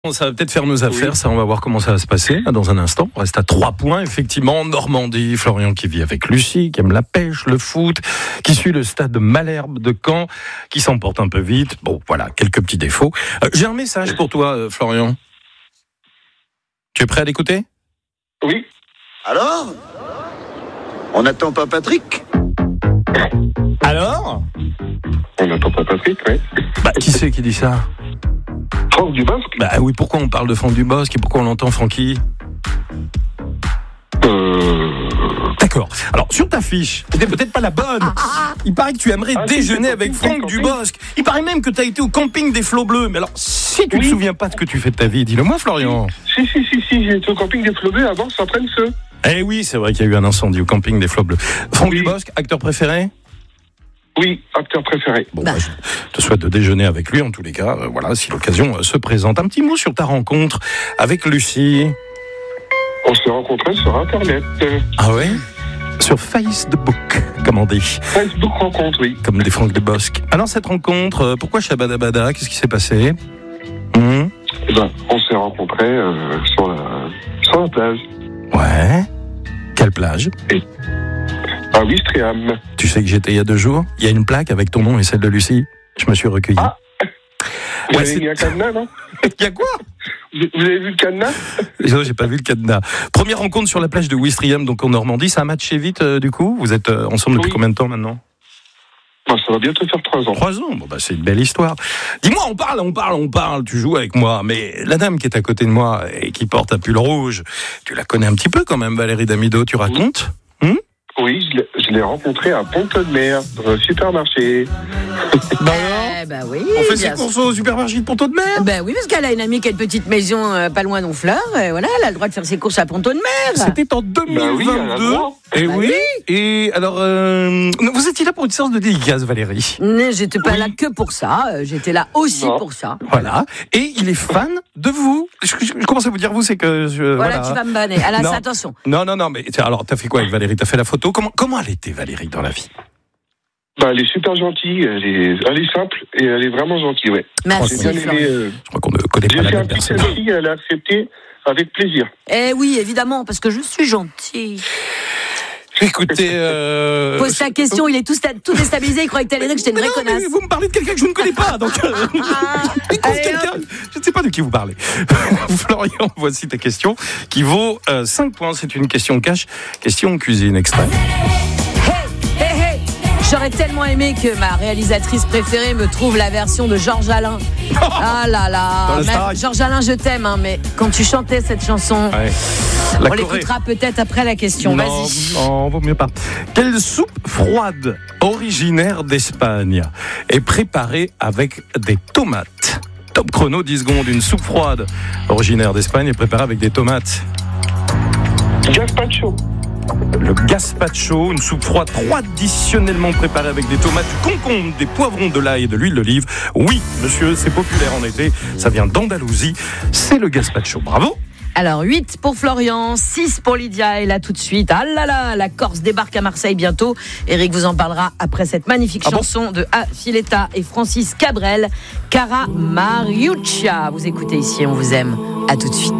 Ça va peut-être faire nos affaires, ça, on va voir comment ça va se passer là, dans un instant. On reste à 3 points, effectivement. Normandie, Florian qui vit avec Lucie, qui aime la pêche, le foot, qui suit le stade Malherbe de Caen, qui s'emporte un peu vite. Bon, voilà, quelques petits défauts. J'ai un message pour toi, Florian. Tu es prêt à l'écouter ? Oui. Alors ? On n'attend pas Patrick ? Alors ? On n'attend pas Patrick, oui. Qui c'est qui dit ça ? Franck Dubosc ? Oui, pourquoi on parle de Franck Dubosc et pourquoi on l'entend Francky ? D'accord. Alors, sur ta fiche, c'était peut-être pas la bonne. Il paraît que tu aimerais déjeuner avec Franck Dubosc. Il paraît même que tu as été au camping des Flots Bleus. Mais alors, si tu ne te souviens pas de ce que tu fais de ta vie, dis-le moi, Florian. Si, j'ai été au camping des Flots Bleus avant que ça prenne feu. Eh oui, c'est vrai qu'il y a eu un incendie au camping des Flots Bleus. Franck Dubosc, acteur préféré ? Oui, acteur préféré. Bon, je te souhaite de déjeuner avec lui, en tous les cas. Voilà, si l'occasion se présente. Un petit mot sur ta rencontre avec Lucie. On s'est rencontrés sur Internet. Ah ouais ? Sur Facebook, comme on dit. Facebook rencontre, oui. Comme des Franck Dubosc. Alors, cette rencontre, pourquoi Shabadabada ? Qu'est-ce qui s'est passé ? On s'est rencontrés sur la plage. Ouais. Quelle plage ? À Ouistreham. Tu sais que j'étais il y a 2 jours ? Il y a une plaque avec ton nom et celle de Lucie. Je me suis recueilli. Ah. Vous avez mis un cadenas, non ? Il y a quoi ? Vous avez vu le cadenas ? Non, j'ai pas vu le cadenas. Première rencontre sur la plage de Ouistreham, donc en Normandie. Ça a matché vite, du coup ? Vous êtes ensemble depuis combien de temps maintenant ? Ça va bientôt faire 3 ans. 3 ans ? Bon, c'est une belle histoire. Dis-moi, on parle, tu joues avec moi. Mais la dame qui est à côté de moi et qui porte un pull rouge, tu la connais un petit peu quand même, Valérie Damido, tu racontes ? Oui, je l'ai rencontrée à Pont-de-Mer, dans un supermarché. Oui. On fait ses courses au supermarché de Pont-de-Mer ? Oui, parce qu'elle a une amie qui a une petite maison pas loin d'Honfleur. Voilà, elle a le droit de faire ses courses à Pont-de-Mer. C'était en 2022. Et oui. Et alors, vous étiez là pour une séance de dédicace, Valérie ? J'étais pas là que pour ça. J'étais là aussi pour ça. Voilà. Et il est fan de vous. Je commence à vous dire vous, c'est que... Tu vas me banner. Alors, attention. Non, mais alors, t'as fait quoi avec Valérie ? T'as fait la photo ? Comment elle était, Valérie, dans la vie ? Elle est super gentille, elle est simple et elle est vraiment gentille, ouais. Merci. J'ai bien aimé, je crois qu'on ne connaît pas la même personne. J'ai fait un petit selfie, elle a accepté avec plaisir. Eh oui, évidemment, parce que je suis gentille. Écoutez... Pose ta question, il est tout déstabilisé, il croyait que t'allais dire que j'étais une vraie connasse. Vous me parlez de quelqu'un que je ne connais pas, donc... Je ne sais pas de qui vous parlez. Florian, voici ta question, qui vaut 5 points. C'est une question cash, question cuisine extrême. J'aurais tellement aimé que ma réalisatrice préférée me trouve la version de Georges Alain. Ah là là, Georges Alain, je t'aime, mais quand tu chantais cette chanson, on l'écoutera peut-être après la question. Vas-y. Non, vaut mieux pas. Quelle soupe froide originaire d'Espagne est préparée avec des tomates ? Top chrono, 10 secondes. Une soupe froide originaire d'Espagne est préparée avec des tomates. Gazpacho. Le gazpacho, une soupe froide traditionnellement préparée avec des tomates, du concombre, des poivrons, de l'ail et de l'huile d'olive. Oui, monsieur, c'est populaire en été. Ça vient d'Andalousie. C'est le gazpacho. Bravo. Alors 8 pour Florian, 6 pour Lydia. Et là tout de suite, ah là là, la Corse débarque à Marseille bientôt. Eric vous en parlera après cette magnifique chanson de A. Filetta et Francis Cabrel, Cara Mariuccia. Vous écoutez ici, on vous aime. À tout de suite.